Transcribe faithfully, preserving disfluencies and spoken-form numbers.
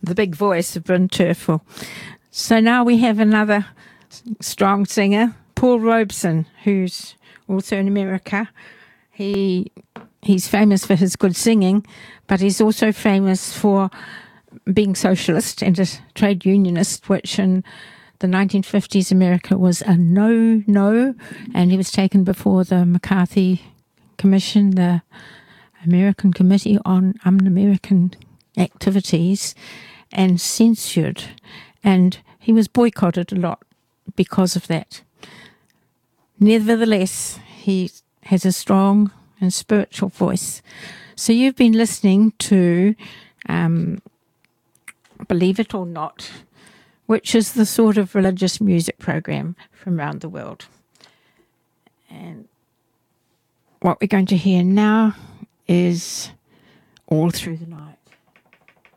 the big voice of Bryn Terfel. So now we have another strong singer, Paul Robeson, who's also in America. He he's famous for his good singing, but he's also famous for being socialist and a trade unionist, which in the nineteen fifties America was a no-no, and he was taken before the McCarthy Commission, the American Committee on Un-American Activities, and censured, and he was boycotted a lot because of that. Nevertheless, he has a strong and spiritual voice. So you've been listening to um, Believe It or Not, which is the sort of religious music program from around the world. And what we're going to hear now is All Through the Night.